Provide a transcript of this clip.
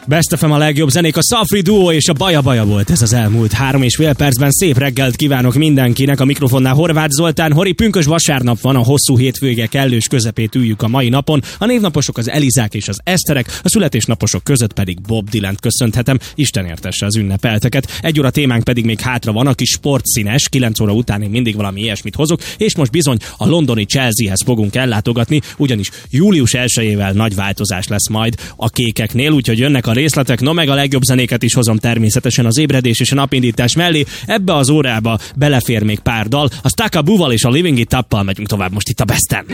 Best FM a legjobb zenék, a Szafri Duo és a Baja Baja volt ez az elmúlt 3,5 percben. Szép reggelt kívánok mindenkinek, a mikrofonnál Horváth Zoltán. Hori, pünkös vasárnap van, a hosszú hétvége kellős közepét üljük a mai napon. A névnaposok az Elizák és az Eszterek, a születésnaposok között pedig Bob Dylant köszönhetem. Isten értesse az ünnepelteket. 1 óra témánk pedig még hátra van, a kis sportszínes, 9 óra után én mindig valami ilyesmit hozok, és most bizony a londoni Chelseahez fogunk ellátogatni, ugyanis július 1-ével nagy változás lesz majd a kékeknél, úgyhogy jönnek a részletek, no meg a legjobb zenéket is hozom természetesen az ébredés és a napindítás mellé. Ebbe az órába belefér még pár dal, a Staka Buval és a Living It Up-pal megyünk tovább most itt a Besten.